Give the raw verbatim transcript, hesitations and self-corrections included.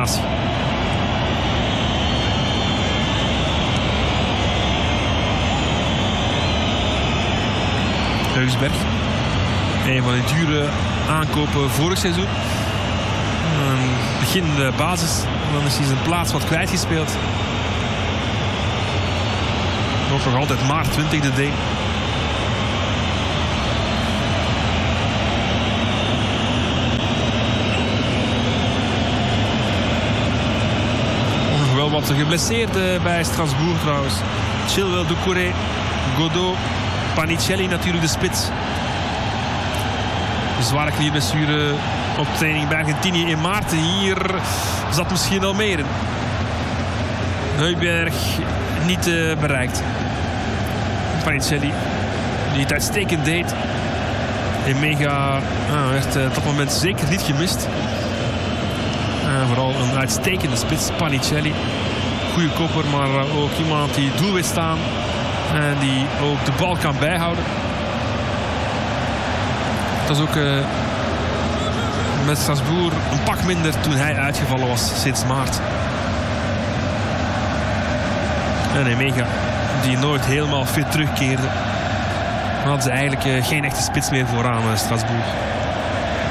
combinatie. Heusberg. Een van de dure aankopen vorig seizoen. Uh, begin de basis. Dan is hij zijn plaats wat kwijtgespeeld. Nog nog altijd maar twintig de Deen. Nog wel wat geblesseerden bij Strasbourg trouwens. Chilwell, Doucouré, Godot, Panicelli natuurlijk de spits. Zware knieblessure op training bij Argentinië in maart. Hier zat misschien al meer in. Heuberg niet uh, bereikt. Panicelli die het uitstekend deed. En Mega uh, werd uh, op dat moment zeker niet gemist. Uh, vooral een uitstekende spits, Panicelli. Goede kopper, maar uh, ook iemand die doel weet staan. En die ook de bal kan bijhouden. Dat was ook uh, met Strasbourg een pak minder toen hij uitgevallen was sinds maart. En Emega, die nooit helemaal fit terugkeerde. Dan hadden ze eigenlijk uh, geen echte spits meer vooraan uh, Strasbourg.